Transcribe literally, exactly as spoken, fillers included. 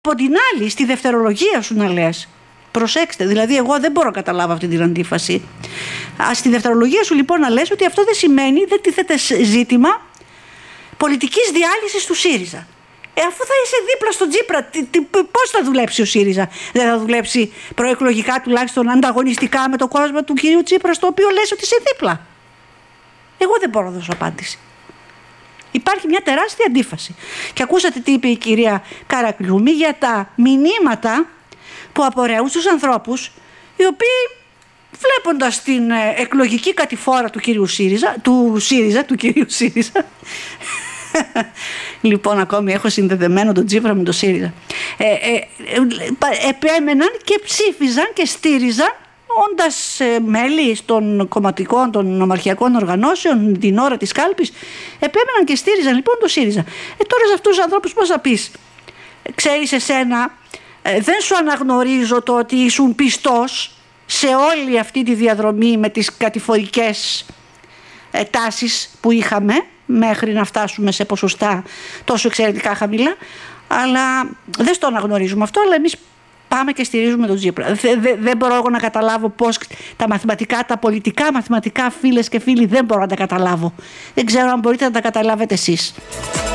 Από την άλλη, στη δευτερολογία σου να λες, προσέξτε, δηλαδή εγώ δεν μπορώ να καταλάβω αυτή την αντίφαση. Στη δευτερολογία σου λοιπόν να λες ότι αυτό δεν σημαίνει, δεν τίθεται ζήτημα πολιτικής διάλυσης του ΣΥΡΙΖΑ. Ε, αφού θα είσαι δίπλα στον Τσίπρα, τι, τι, πώς θα δουλέψει ο ΣΥΡΙΖΑ? Δεν θα δουλέψει προεκλογικά τουλάχιστον ανταγωνιστικά με το κόσμο του κυρίου Τσίπρα, στο οποίο λες ότι είσαι δίπλα? Εγώ δεν μπορώ να δώσω απάντηση. Υπάρχει μια τεράστια αντίφαση. Και ακούσατε τι είπε η κυρία Καρακλούμη για τα μηνύματα που απορρέουν στους ανθρώπους, οι οποίοι βλέποντας την εκλογική κατηφόρα του κυρίου ΣΥΡΙΖΑ, του ΣΥΡΙΖΑ, του κυρίου ΣΥΡΙΖΑ, λοιπόν ακόμη έχω συνδεδεμένο τον Τσίπρα με τον ΣΥΡΙΖΑ, ε, ε, ε, επέμεναν και ψήφιζαν και στήριζαν, όντας ε, μέλη των κομματικών, των νομαρχιακών οργανώσεων την ώρα της κάλπης, επέμεναν και στήριζαν λοιπόν το ΣΥΡΙΖΑ. Ε, τώρα σε αυτούς τους ανθρώπους πώς θα πεις? Ξέρεις εσένα, ε, δεν σου αναγνωρίζω το ότι ήσουν πιστός σε όλη αυτή τη διαδρομή με τις κατηφορικές ε, τάσεις που είχαμε μέχρι να φτάσουμε σε ποσοστά τόσο εξαιρετικά χαμηλά, αλλά δεν στο αναγνωρίζουμε αυτό, αλλά εμείς πάμε και στηρίζουμε τον Τσίπρα. Δεν δε, δε μπορώ εγώ να καταλάβω πώς τα μαθηματικά, τα πολιτικά μαθηματικά, φίλες και φίλοι, δεν μπορώ να τα καταλάβω. Δεν ξέρω αν μπορείτε να τα καταλάβετε εσείς.